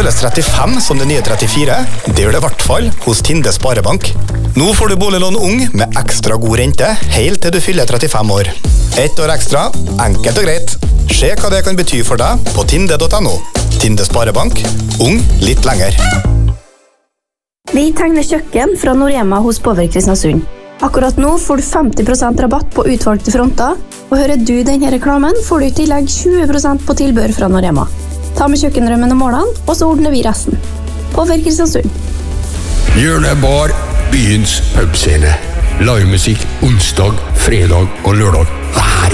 føles 35 som det nye 34. Det gjør det i hvert fall hos Tinde Sparebank. Nå får du boliglån ung med ekstra god rente, helt til du fyller 35 år. 1 år ekstra, enkelt og greit. Se hva det kan bety for deg på tinde.no. Tinde Sparebank, ung litt lenger. Vi tegner kjøkken fra Norema hos Power Kristiansund. Akkurat nå får du 50% rabatt på utvalgte fronter, og hører du denne reklamen får du i tillegg 20% på tilbør fra Norema. Ta med kjøkkenrømmen og målene, og så ordner vi resten. Power Kristiansund. Hjørnebar, byens pubscene. Livemusikk onsdag, fredag og lørdag.